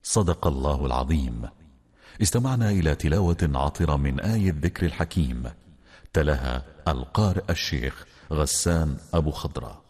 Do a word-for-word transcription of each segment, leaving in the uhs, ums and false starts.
صدق الله العظيم. استمعنا إلى تلاوة عطرة من آية ذكر الحكيم، تلاها القارئ الشيخ غسان أبو خضرة.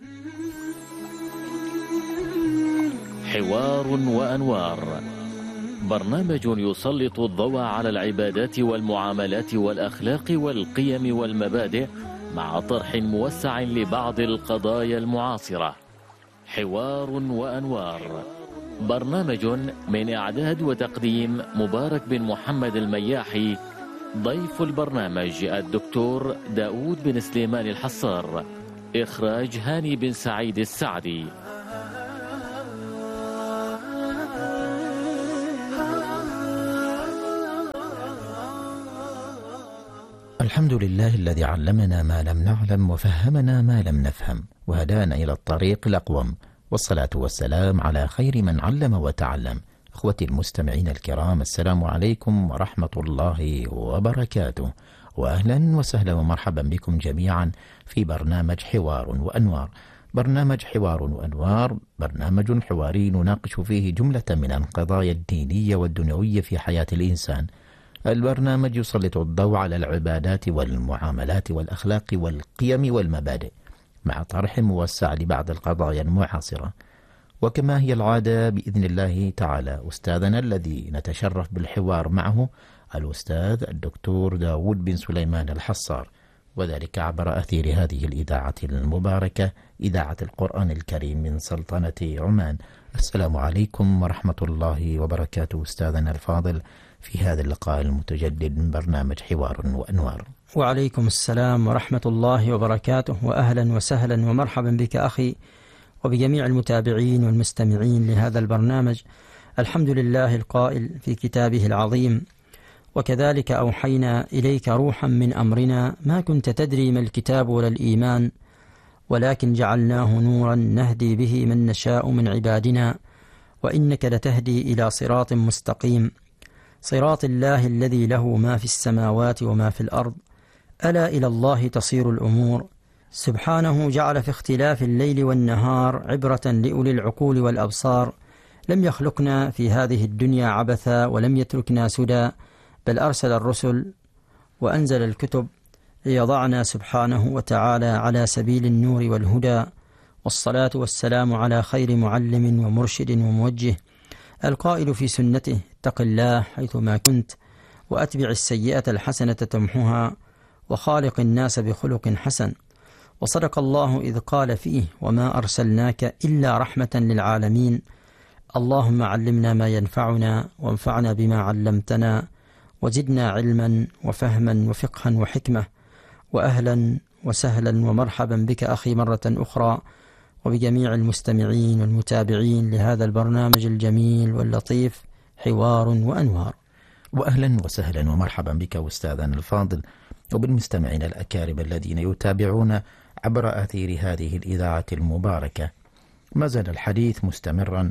حوار وأنوار، برنامج يسلط الضوء على العبادات والمعاملات والأخلاق والقيم والمبادئ مع طرح موسع لبعض القضايا المعاصرة. حوار وأنوار، برنامج من إعداد وتقديم مبارك بن محمد المياحي. ضيف البرنامج الدكتور داود بن سليمان الحصار. إخراج هاني بن سعيد السعدي. الحمد لله الذي علمنا ما لم نعلم وفهمنا ما لم نفهم وهدانا إلى الطريق الأقوم، والصلاة والسلام على خير من علم وتعلم. أخوتي المستمعين الكرام، السلام عليكم ورحمة الله وبركاته، وأهلا وسهلا ومرحبا بكم جميعا في برنامج حوار وأنوار. برنامج حوار وأنوار برنامج حواري نناقش فيه جملة من القضايا الدينية والدنيوية في حياة الإنسان. البرنامج يسلط الضوء على العبادات والمعاملات والأخلاق والقيم والمبادئ مع طرح موسع لبعض القضايا المعاصرة. وكما هي العادة بإذن الله تعالى، أستاذنا الذي نتشرف بالحوار معه الأستاذ الدكتور داود بن سليمان الحصار، وذلك عبر أثير هذه الإذاعة المباركة، إذاعة القرآن الكريم من سلطنة عمان. السلام عليكم ورحمة الله وبركاته أستاذنا الفاضل في هذا اللقاء المتجدد من برنامج حوار وأنوار. وعليكم السلام ورحمة الله وبركاته، وأهلا وسهلا ومرحبا بك أخي وبجميع المتابعين والمستمعين لهذا البرنامج. الحمد لله القائل في كتابه العظيم: وكذلك أوحينا إليك روحا من أمرنا ما كنت تدري ما الكتاب ولا الإيمان ولكن جعلناه نورا نهدي به من نشاء من عبادنا وإنك لتهدي إلى صراط مستقيم، صراط الله الذي له ما في السماوات وما في الأرض، ألا إلى الله تصير الأمور. سبحانه جعل في اختلاف الليل والنهار عبرة لأولي العقول والأبصار. لم يخلقنا في هذه الدنيا عبثا ولم يتركنا سدى، بل أرسل الرسل وأنزل الكتب ليضعنا سبحانه وتعالى على سبيل النور والهدى. والصلاة والسلام على خير معلم ومرشد وموجه، القائل في سنته: اتق الله حيثما كنت وأتبع السيئة الحسنة تمحها وخالق الناس بخلق حسن. وصدق الله إذ قال فيه: وما أرسلناك إلا رحمة للعالمين. اللهم علمنا ما ينفعنا وانفعنا بما علمتنا وزدنا علما وفهما وفقها وحكمة. وأهلا وسهلا ومرحبا بك أخي مرة أخرى وبجميع المستمعين والمتابعين لهذا البرنامج الجميل واللطيف حوار وأنوار. وأهلا وسهلا ومرحبا بك أستاذنا الفاضل وبالمستمعين الأكارم الذين يتابعون عبر أثير هذه الإذاعة المباركة. ما زال الحديث مستمرا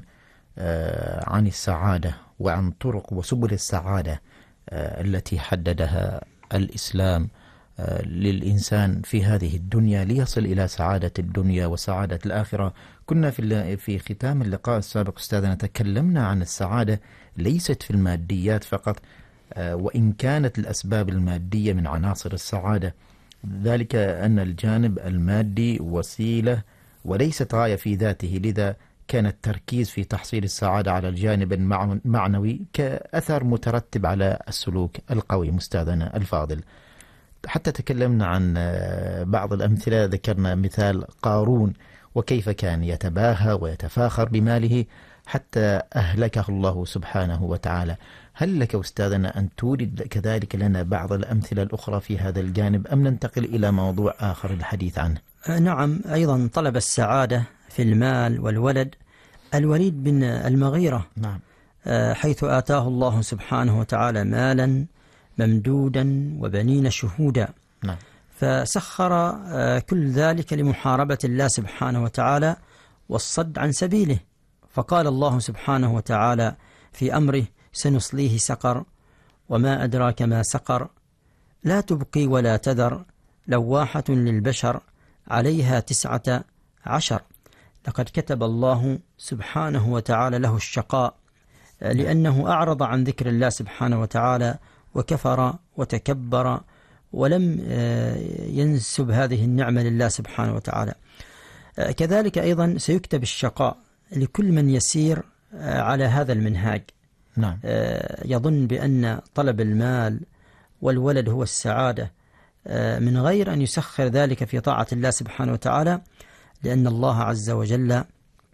عن السعادة وعن طرق وسبل السعادة التي حددها الإسلام للإنسان في هذه الدنيا ليصل إلى سعادة الدنيا وسعادة الآخرة. كنا في في ختام اللقاء السابق أستاذنا تكلمنا عن السعادة ليست في الماديات فقط، وإن كانت الأسباب المادية من عناصر السعادة، ذلك أن الجانب المادي وسيلة وليست غاية في ذاته، لذا كان التركيز في تحصيل السعادة على الجانب المعنوي كأثر مترتب على السلوك القوي. أستاذنا الفاضل، حتى تكلمنا عن بعض الأمثلة، ذكرنا مثال قارون وكيف كان يتباهى ويتفاخر بماله حتى أهلكه الله سبحانه وتعالى. هل لك أستاذنا أن تورد كذلك لنا بعض الأمثلة الأخرى في هذا الجانب، أم ننتقل إلى موضوع آخر الحديث عنه؟ نعم، أيضا طلب السعادة في المال والولد الوليد بن المغيرة، نعم، حيث آتاه الله سبحانه وتعالى مالا ممدودا وبنين شهودا، نعم، فسخر كل ذلك لمحاربة الله سبحانه وتعالى والصد عن سبيله. فقال الله سبحانه وتعالى في أمره: سنصليه سقر وما أدراك ما سقر، لا تبقي ولا تذر، لواحة للبشر، عليها تسعة عشر. لقد كتب الله سبحانه وتعالى له الشقاء لأنه أعرض عن ذكر الله سبحانه وتعالى وكفر وتكبر ولم ينسب هذه النعمة لله سبحانه وتعالى. كذلك أيضا سيكتب الشقاء لكل من يسير على هذا المنهاج. نعم. يظن بأن طلب المال والولد هو السعادة من غير أن يسخر ذلك في طاعة الله سبحانه وتعالى، لأن الله عز وجل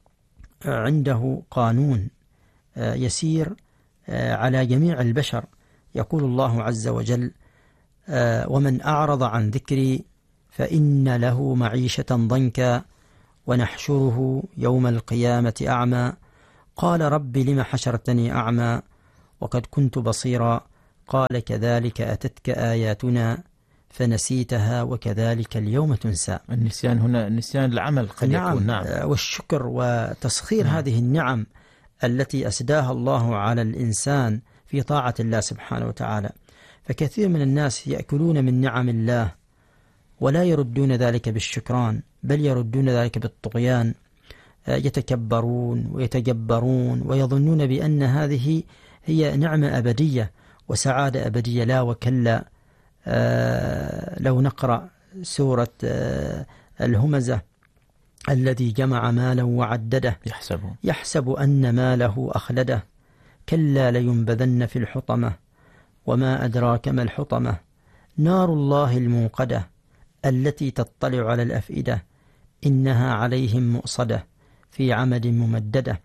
عنده قانون يسير على جميع البشر. يقول الله عز وجل: ومن أعرض عن ذكري فإن له معيشة ضنكا ونحشره يوم القيامة أعمى قال رب لم حشرتني أعمى وقد كنت بصيرا قال كذلك أتتك آياتنا فنسيتها وكذلك اليوم تنسى. النسيان هنا نسيان العمل قد نعم. يكون. نعم. والشكر وتسخير نعم. هذه النعم التي أسداها الله على الإنسان في طاعة الله سبحانه وتعالى. فكثير من الناس يأكلون من نعم الله ولا يردون ذلك بالشكران، بل يردون ذلك بالطغيان، يتكبرون ويتجبرون ويظنون بأن هذه هي نعمة أبدية وسعادة أبدية. لا وكلا. آه لو نقرأ سورة آه الهمزة: الذي جمع مالا وعدده يحسب يحسب أن ماله أخلده كلا لينبذن في الحطمة وما أدراك ما الحطمة نار الله الموقدة التي تطلع على الأفئدة إنها عليهم مؤصدة في عمد ممددة.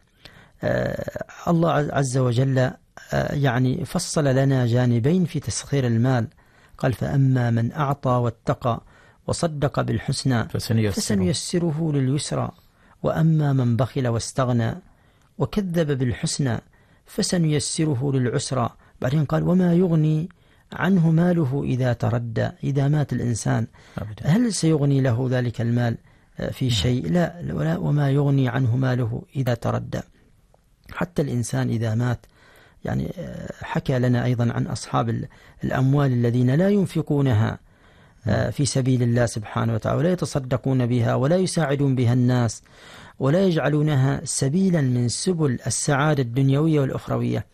آه الله عز وجل آه يعني فصل لنا جانبين في تسخير المال. قال: فأما من أعطى واتقى وصدق بالحسنى فسنيسره, فسنيسره لليسرى وأما من بخل واستغنى وكذب بالحسنى فسنيسره للعسرى. بعدين قال: وما يغني عنه ماله إذا تردى. إذا مات الإنسان أبدا. هل سيغني له ذلك المال في شيء؟ لا. ولا وما يغني عنه ماله إذا تردى. حتى الإنسان إذا مات، يعني حكى لنا أيضا عن أصحاب الأموال الذين لا ينفقونها في سبيل الله سبحانه وتعالى ولا يتصدقون بها ولا يساعدون بها الناس ولا يجعلونها سبيلا من سبل السعادة الدنيوية والأخروية.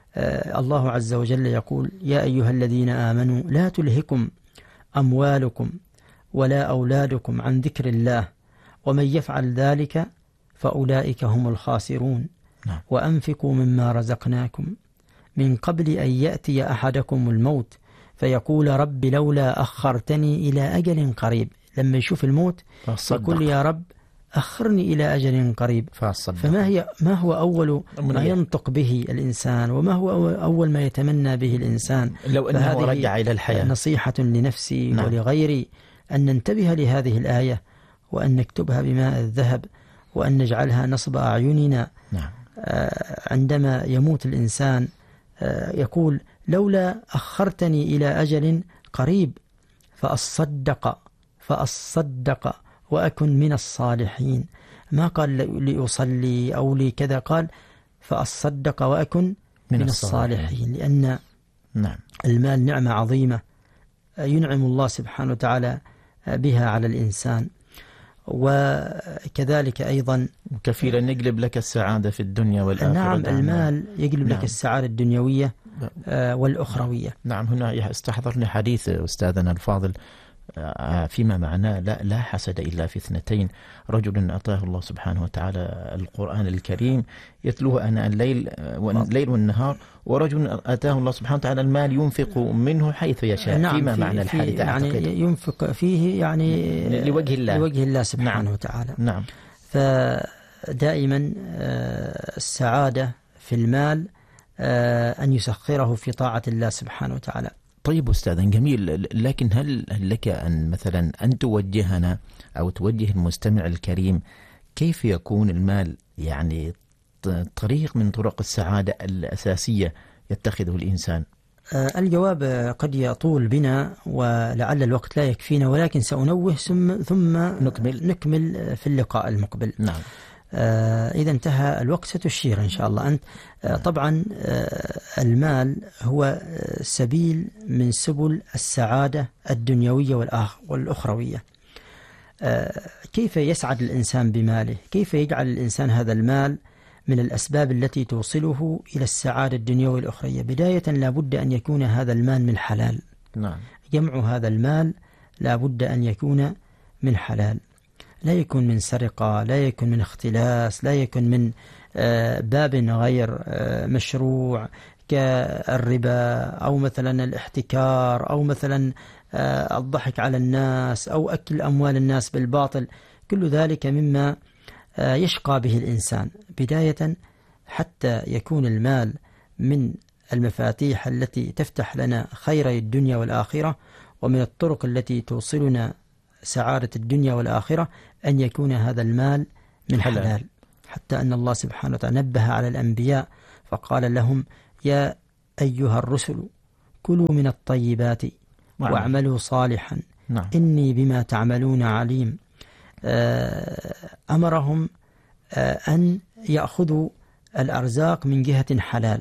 الله عز وجل يقول: يا أيها الذين آمنوا لا تلهكم أموالكم ولا أولادكم عن ذكر الله ومن يفعل ذلك فأولئك هم الخاسرون. نعم. وأنفقوا مما رزقناكم من قبل أن يأتي أحدكم الموت فيقول رب لولا أخرتني إلى أجل قريب. لما يشوف الموت يقول: يا رب أخرني إلى أجل قريب. فأصدق. فما هي ما هو أول ما ينطق به الإنسان وما هو أول ما يتمنى به الإنسان؟ لو أنه رجع إلى الحياة. نصيحة لنفسي نعم. ولغيري أن ننتبه لهذه الآية وأن نكتبها بماء الذهب وأن نجعلها نصب أعيننا. نعم. عندما يموت الإنسان يقول: لولا أخرتني إلى أجل قريب فأصدق فأصدق وأكن من الصالحين. ما قال لأصلي أو لكذا، قال فأصدق وأكن من, من الصالحين. الصالحين لأن نعم. المال نعمة عظيمة ينعم الله سبحانه وتعالى بها على الإنسان. وكذلك أيضا كفيلا يقلب لك السعادة في الدنيا والآخرة. نعم. المال يقلب نعم. لك السعادة الدنيوية والأخروية. نعم. هنا استحضرني حديث أستاذنا الفاضل فيما معناه لا, لا حسد إلا في اثنتين: رجل أعطاه الله سبحانه وتعالى القرآن الكريم يتلوه آناء الليل والليل والنهار، ورجل أتاه الله سبحانه وتعالى المال ينفق منه حيث يشاء. نعم. فيما في معنى الحديث يعني ينفق فيه يعني لوجه الله لوجه الله سبحانه نعم. وتعالى. نعم. فدائما السعادة في المال أن يسخره في طاعة الله سبحانه وتعالى. طيب أستاذ جميل، لكن هل لك أن مثلا أن توجهنا أو توجه المستمع الكريم كيف يكون المال يعني طريق من طرق السعادة الأساسية يتخذه الإنسان؟ الجواب قد يطول بنا ولعل الوقت لا يكفينا، ولكن سأنوه ثم ثم نكمل نكمل في اللقاء المقبل. نعم. آه إذا انتهى الوقت ستشير إن شاء الله أنت. آه طبعا آه المال هو سبيل من سبل السعادة الدنيوية والأخروية. آه كيف يسعد الإنسان بماله؟ كيف يجعل الإنسان هذا المال من الأسباب التي توصله إلى السعادة الدنيوية والأخرية. بداية لا بد أن يكون هذا المال من حلال. نعم. جمع هذا المال لا بد أن يكون من حلال، لا يكون من سرقة، لا يكون من اختلاس، لا يكون من باب غير مشروع كالربا أو مثلا الاحتكار أو مثلا الضحك على الناس أو أكل أموال الناس بالباطل. كل ذلك مما يشقى به الإنسان. بداية حتى يكون المال من المفاتيح التي تفتح لنا خيري الدنيا والآخرة، ومن الطرق التي توصلنا سعادة الدنيا والآخرة أن يكون هذا المال من حلال, حلال. حتى أن الله سبحانه وتعالى نبه على الأنبياء فقال لهم: يا أيها الرسل كلوا من الطيبات نعم. واعملوا صالحا نعم. إني بما تعملون عليم. أمرهم أن يأخذوا الأرزاق من جهة حلال،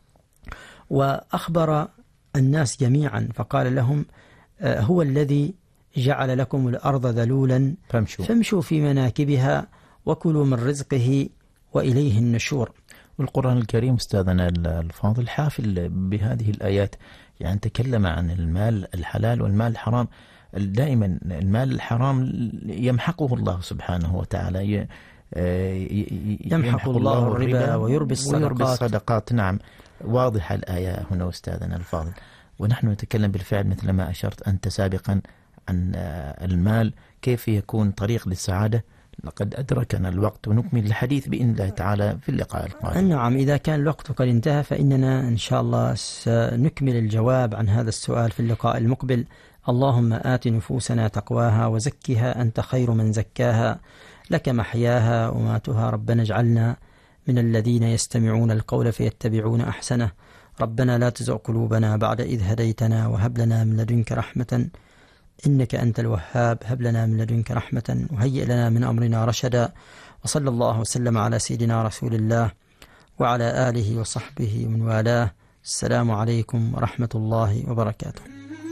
وأخبر الناس جميعا فقال لهم: هو الذي جعل لكم الأرض ذلولا فامشوا, فامشوا في مناكبها وكلوا من رزقه وإليه النشور. والقرآن الكريم أستاذنا الفاضل حافل بهذه الآيات، يعني تكلم عن المال الحلال والمال الحرام. دائما المال الحرام يمحقه الله سبحانه وتعالى، يمحق الله الربا ويربي الصدقات. الصدقات نعم، واضحة الآية هنا أستاذنا الفاضل. ونحن نتكلم بالفعل مثل ما أشرت أنت سابقا عن المال كيف يكون طريق للسعادة. لقد أدركنا الوقت ونكمل الحديث بإذن الله تعالى في اللقاء القادم. نعم، إذا كان الوقت قد انتهى فإننا إن شاء الله سنكمل الجواب عن هذا السؤال في اللقاء المقبل. اللهم آت نفوسنا تقواها وزكها أنت خير من زكاها، لك محياها وماتها. ربنا اجعلنا من الذين يستمعون القول فيتبعون أحسنه. ربنا لا تزغ قلوبنا بعد إذ هديتنا وهب لنا من لدنك رحمة إنك أنت الوهاب. هب لنا من لدنك رحمة وهيئ لنا من أمرنا رشدا. وصلى الله وسلم على سيدنا رسول الله وعلى آله وصحبه ومن والاه. السلام عليكم ورحمة الله وبركاته.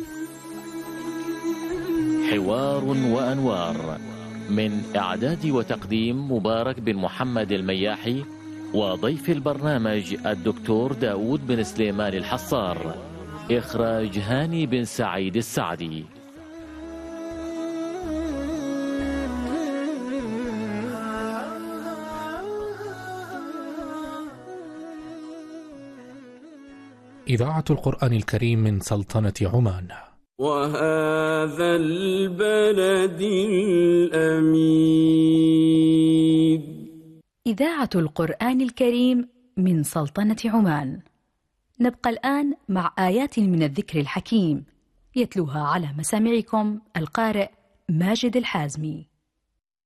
حوار وأنوار، من إعداد وتقديم مبارك بن محمد المياحي، وضيف البرنامج الدكتور داود بن سليمان الحصار، إخراج هاني بن سعيد السعدي. إذاعة القرآن الكريم من سلطنة عمان. وهذا البلد الأمين. إذاعة القرآن الكريم من سلطنة عمان. نبقى الآن مع آيات من الذكر الحكيم، يتلوها على مسامعكم القارئ ماجد الحازمي.